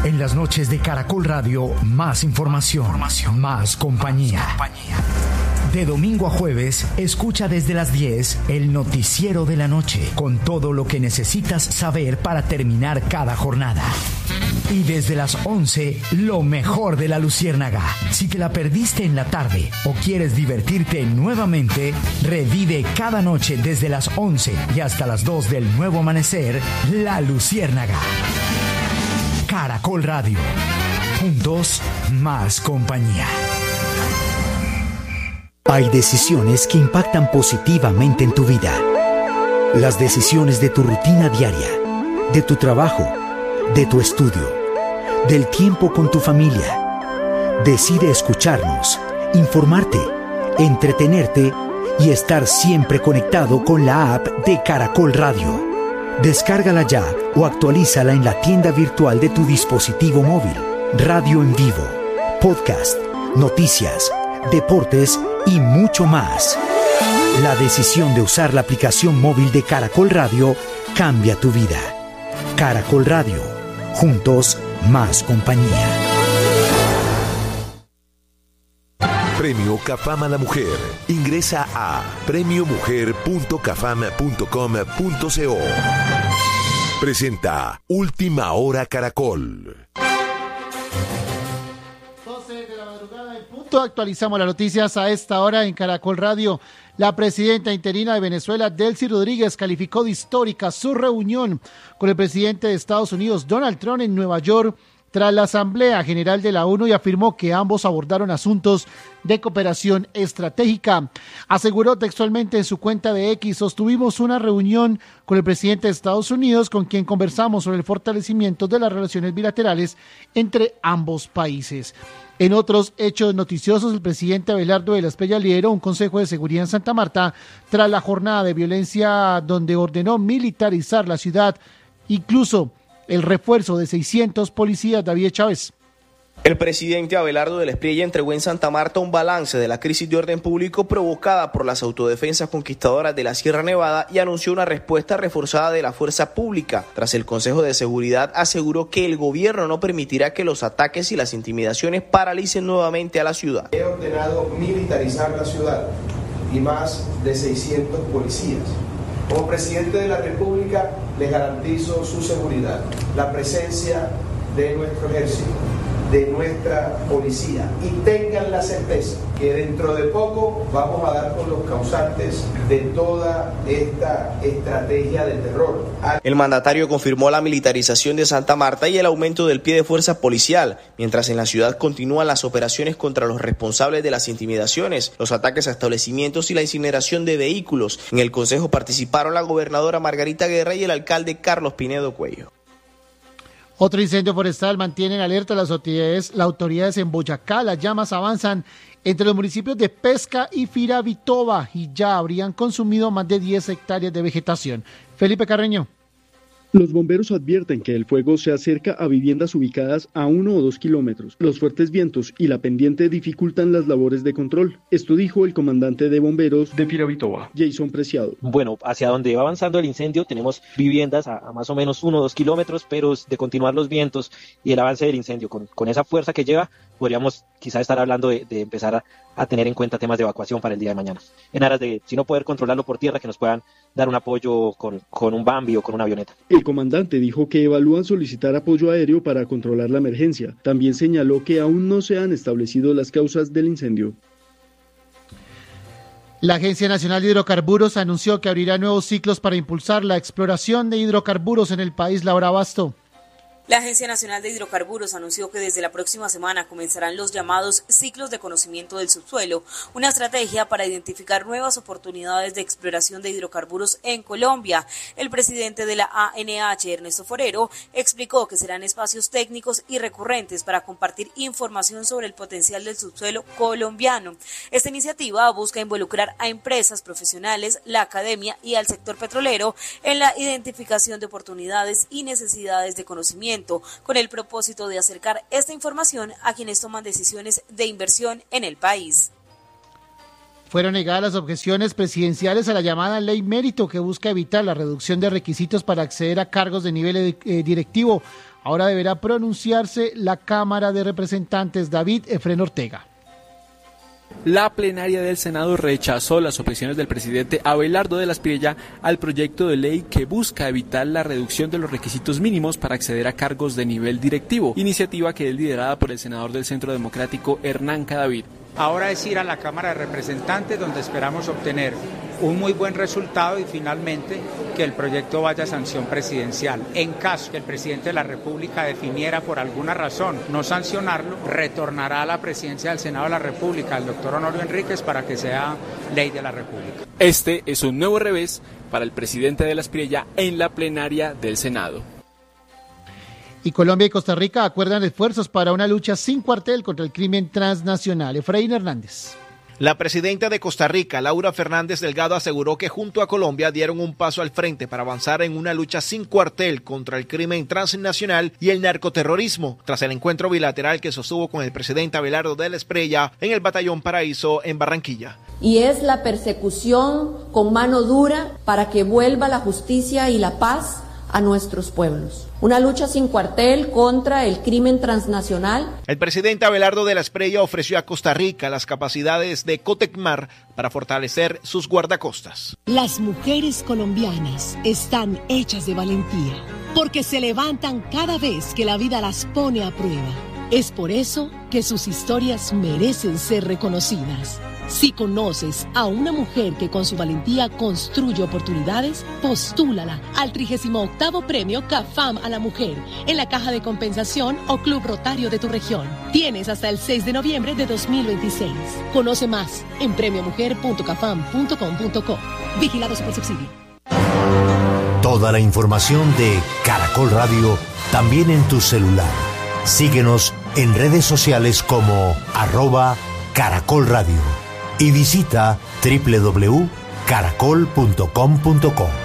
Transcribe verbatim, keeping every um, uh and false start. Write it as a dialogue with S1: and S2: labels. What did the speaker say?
S1: En las noches de Caracol Radio, más información, información más compañía. Más compañía. De domingo a jueves, escucha desde las diez el noticiero de la noche, con todo lo que necesitas saber para terminar cada jornada. Y desde las once, lo mejor de La Luciérnaga. Si te la perdiste en la tarde o quieres divertirte nuevamente, revive cada noche desde las once y hasta las dos del nuevo amanecer, La Luciérnaga. Caracol Radio. Juntos, más compañía.
S2: Hay decisiones que impactan positivamente en tu vida. Las decisiones de tu rutina diaria, de tu trabajo, de tu estudio, del tiempo con tu familia. Decide escucharnos, informarte, entretenerte y estar siempre conectado con la app de Caracol Radio. Descárgala ya o actualízala en la tienda virtual de tu dispositivo móvil. Radio en vivo, podcast, noticias, deportes y mucho más. La decisión de usar la aplicación móvil de Caracol Radio cambia tu vida. Caracol Radio. Juntos, más compañía.
S3: Premio Cafam a la Mujer. Ingresa a premio mujer punto cafam punto com punto co. Presenta Última Hora Caracol.
S4: doce de la madrugada en punto. Actualizamos las noticias a esta hora en Caracol Radio. La presidenta interina de Venezuela, Delcy Rodríguez, calificó de histórica su reunión con el presidente de Estados Unidos, Donald Trump, en Nueva York, tras la Asamblea General de la ONU, y afirmó que ambos abordaron asuntos de cooperación estratégica. Aseguró textualmente en su cuenta de X: sostuvimos una reunión con el presidente de Estados Unidos, con quien conversamos sobre el fortalecimiento de las relaciones bilaterales entre ambos países. En otros hechos noticiosos, el presidente Abelardo de la Espriella lideró un consejo de seguridad en Santa Marta tras la jornada de violencia donde ordenó militarizar la ciudad, incluso el refuerzo de seiscientos policías. David Chávez.
S5: El presidente Abelardo de la Espriella entregó en Santa Marta un balance de la crisis de orden público provocada por las autodefensas conquistadoras de la Sierra Nevada y anunció una respuesta reforzada de la fuerza pública. Tras el Consejo de Seguridad, aseguró que el gobierno no permitirá que los ataques y las intimidaciones paralicen nuevamente a la ciudad.
S6: He ordenado militarizar la ciudad y más de seiscientos policías. Como presidente de la República, les garantizo su seguridad, la presencia de nuestro ejército, de nuestra policía, y tengan la certeza que dentro de poco vamos a dar con los causantes de toda esta estrategia de terror.
S5: El mandatario confirmó la militarización de Santa Marta y el aumento del pie de fuerza policial, mientras en la ciudad continúan las operaciones contra los responsables de las intimidaciones, los ataques a establecimientos y la incineración de vehículos. En el consejo participaron la gobernadora Margarita Guerra y el alcalde Carlos Pinedo Cuello.
S4: Otro incendio forestal mantiene en alerta las autoridades, las autoridades en Boyacá. Las llamas avanzan entre los municipios de Pesca y Firavitoba y ya habrían consumido más de diez hectáreas de vegetación. Felipe Carreño.
S7: Los bomberos advierten que el fuego se acerca a viviendas ubicadas a uno o dos kilómetros. Los fuertes vientos y la pendiente dificultan las labores de control. Esto dijo el comandante de bomberos de Firavitoba, Jason Preciado.
S8: Bueno, hacia donde va avanzando el incendio tenemos viviendas a, a más o menos uno o dos kilómetros, pero de continuar los vientos y el avance del incendio con, con esa fuerza que lleva, podríamos quizás estar hablando de, de empezar a, a tener en cuenta temas de evacuación para el día de mañana. En aras de, si no poder controlarlo por tierra, que nos puedan dar un apoyo con, con un Bambi o con una avioneta.
S7: El comandante dijo que evalúan solicitar apoyo aéreo para controlar la emergencia. También señaló que aún no se han establecido las causas del incendio.
S4: La Agencia Nacional de Hidrocarburos anunció que abrirá nuevos ciclos para impulsar la exploración de hidrocarburos en el país. Laura Basto.
S9: La Agencia Nacional de Hidrocarburos anunció que desde la próxima semana comenzarán los llamados ciclos de conocimiento del subsuelo, una estrategia para identificar nuevas oportunidades de exploración de hidrocarburos en Colombia. El presidente de la A N H, Ernesto Forero, explicó que serán espacios técnicos y recurrentes para compartir información sobre el potencial del subsuelo colombiano. Esta iniciativa busca involucrar a empresas, profesionales, la academia y al sector petrolero en la identificación de oportunidades y necesidades de conocimiento, con el propósito de acercar esta información a quienes toman decisiones de inversión en el país.
S4: Fueron negadas las objeciones presidenciales a la llamada Ley Mérito, que busca evitar la reducción de requisitos para acceder a cargos de nivel eh, directivo. Ahora deberá pronunciarse la Cámara de Representantes. David Efrén Ortega.
S10: La plenaria del Senado rechazó las objeciones del presidente Abelardo de la Espriella al proyecto de ley que busca evitar la reducción de los requisitos mínimos para acceder a cargos de nivel directivo, iniciativa que es liderada por el senador del Centro Democrático Hernán Cadavid.
S11: Ahora es ir a la Cámara de Representantes, donde esperamos obtener un muy buen resultado y finalmente que el proyecto vaya a sanción presidencial. En caso que el presidente de la República definiera por alguna razón no sancionarlo, retornará a la presidencia del Senado de la República el doctor Honorio Enríquez para que sea ley de la República.
S10: Este es un nuevo revés para el presidente de la Espriella en la plenaria del Senado.
S4: Y Colombia y Costa Rica acuerdan esfuerzos para una lucha sin cuartel contra el crimen transnacional. Efraín Hernández.
S5: La presidenta de Costa Rica, Laura Fernández Delgado, aseguró que junto a Colombia dieron un paso al frente para avanzar en una lucha sin cuartel contra el crimen transnacional y el narcoterrorismo, tras el encuentro bilateral que sostuvo con el presidente Abelardo de la Espriella en el Batallón Paraíso en Barranquilla.
S12: Y es la persecución con mano dura para que vuelva la justicia y la paz a nuestros pueblos. Una lucha sin cuartel contra el crimen transnacional.
S5: El presidente Abelardo de la Espriella ofreció a Costa Rica las capacidades de Cotecmar para fortalecer sus guardacostas.
S13: Las mujeres colombianas están hechas de valentía, porque se levantan cada vez que la vida las pone a prueba. Es por eso que sus historias merecen ser reconocidas. Si conoces a una mujer que con su valentía construye oportunidades, postúlala al trigésimo octavo Premio CAFAM a la Mujer en la Caja de Compensación o Club Rotario de tu región. Tienes hasta el seis de noviembre de dos mil veintiséis. Conoce más en premio mujer punto cafam punto com punto co. Vigilado Supersubsidio.
S2: Toda la información de Caracol Radio también en tu celular. Síguenos en redes sociales como arroba Caracol Radio. Y visita doble u doble u doble u punto caracol punto com punto co.